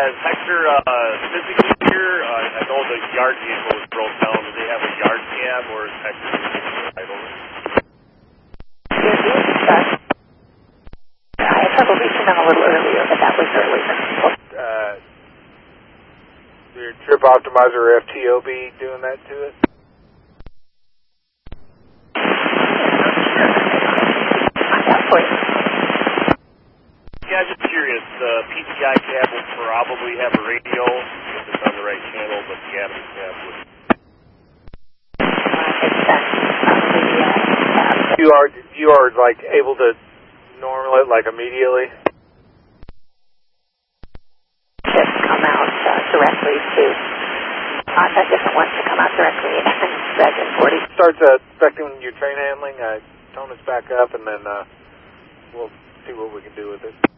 is Hector physically here? I know the yard vehicle was broke down. Do they have a yard cab, or is Hector idle? I had trouble reaching them a little earlier, but that was early. Your Trip Optimizer FTO be doing that to it? Yeah, just curious. The PTI cab will probably have a radio if it's on the right channel, but the Adams cab would. You are like able to normal it like immediately? Just come out directly to a different one to come out directly and spread in 40. Starts affecting your train handling. Tone us back up, and then we'll see what we can do with it.